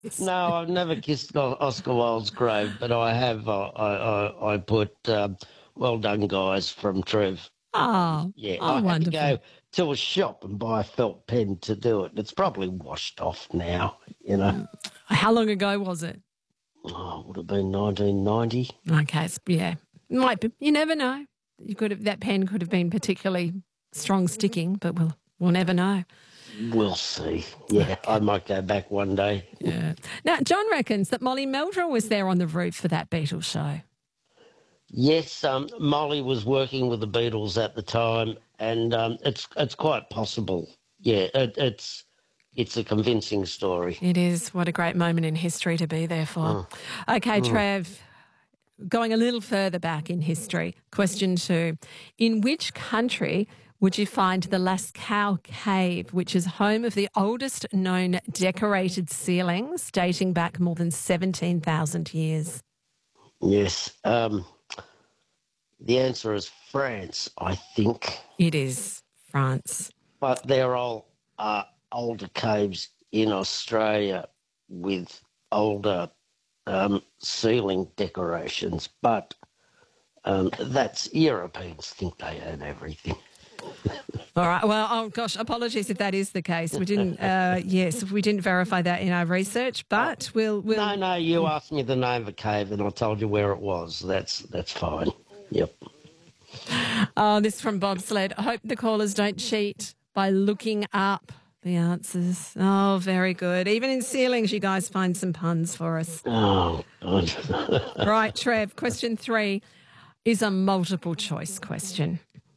No, I've never kissed Oscar Wilde's grave, but I have. I put "Well done, guys" from Trev. Oh, Yeah, oh, I had to wonderful. go to a shop and buy a felt pen to do it. It's probably washed off now. How long ago was it? Oh, it would have been 1990. Okay, yeah, might be. You never know. That pen could have been particularly strong sticking, but we'll never know. We'll see. Yeah, I might go back one day. Yeah. Now, John reckons that Molly Meldrew was there on the roof for that Beatles show. Yes, Molly was working with the Beatles at the time, and it's quite possible. Yeah, it's a convincing story. It is. What a great moment in history to be there for. Mm. Okay, Trev, going a little further back in history, question 2. In which country would you find the Lascaux Cave, which is home of the oldest known decorated ceilings dating back more than 17,000 years? Yes. The answer is France, I think. It is France. But there are older caves in Australia with older ceiling decorations, but that's Europeans think they own everything. All right. Well, oh gosh, apologies if that is the case. We didn't. Yes, we didn't verify that in our research, but we'll. No. You asked me the name of a cave, and I told you where it was. That's fine. Yep. Oh, this is from Bobsled. I hope the callers don't cheat by looking up the answers. Oh, very good. Even in ceilings, you guys find some puns for us. Oh, God. Right, Trev. Question 3 is a multiple choice question.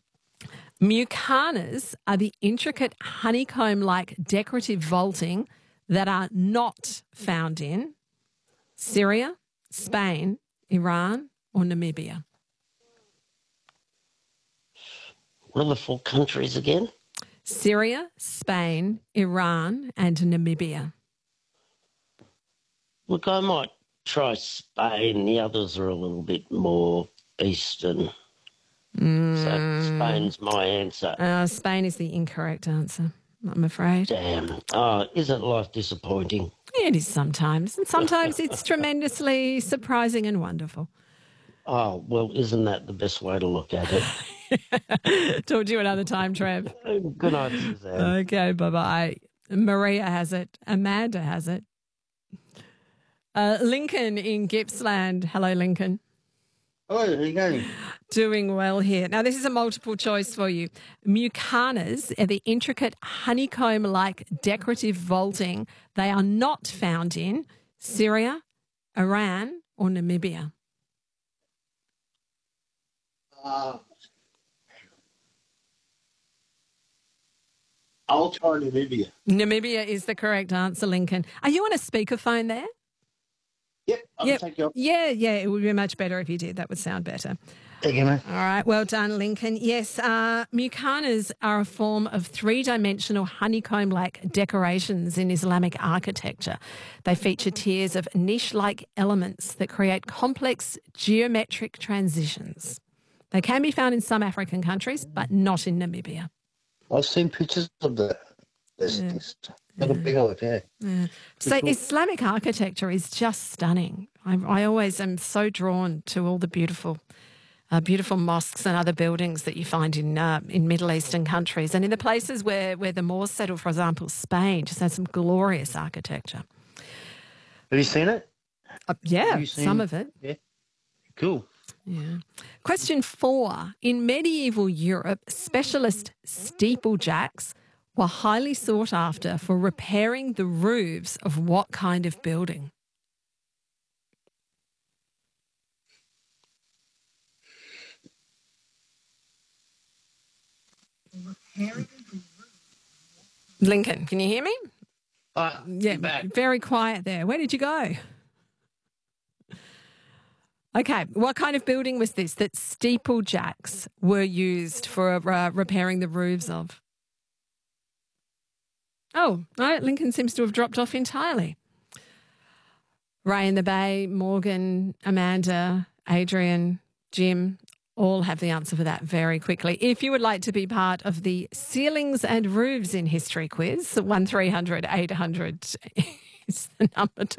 Mucanas are the intricate honeycomb-like decorative vaulting that are not found in Syria, Spain, Iran, or Namibia. What are the 4 countries again? Syria, Spain, Iran, and Namibia. Look, I might try Spain. The others are a little bit more eastern. So Spain's my answer. Spain is the incorrect answer, I'm afraid. Damn. Oh, isn't life disappointing? It is sometimes. And sometimes it's tremendously surprising and wonderful. Oh, well, isn't that the best way to look at it? Talk to you another time, Trev. Good night, Suzanne. Okay, bye-bye. Maria has it. Amanda has it. Lincoln in Gippsland. Hello, Lincoln. Hello, how are you going? Doing well here. Now, this is a multiple choice for you. Mucanas are the intricate honeycomb-like decorative vaulting. They are not found in Syria, Iran, or Namibia. I'll try Namibia. Namibia is the correct answer, Lincoln. Are you on a speakerphone there? Yep, I'll take you off. Yeah, it would be much better if you did. That would sound better. Thank you, man. All right, well done, Lincoln. Yes, mucanas are a form of 3-dimensional honeycomb-like decorations in Islamic architecture. They feature tiers of niche-like elements that create complex geometric transitions. They can be found in some African countries, but not in Namibia. I've seen pictures of that. It's got a big old, Yeah. So Islamic architecture is just stunning. I always am so drawn to all the beautiful mosques and other buildings that you find in Middle Eastern countries, and in the places where the Moors settled, for example, Spain, just has some glorious architecture. Have you seen it? Yeah, some of it. Yeah. Cool. Yeah. Question 4. In medieval Europe, specialist steeplejacks were highly sought after for repairing the roofs of what kind of building? Lincoln, can you hear me? Yeah, very quiet there. Where did you go? Okay, what kind of building was this that steeplejacks were used for repairing the roofs of? Oh, no, Lincoln seems to have dropped off entirely. Ray in the Bay, Morgan, Amanda, Adrian, Jim, all have the answer for that very quickly. If you would like to be part of the Ceilings and Roofs in History quiz, 1300 800 is the number to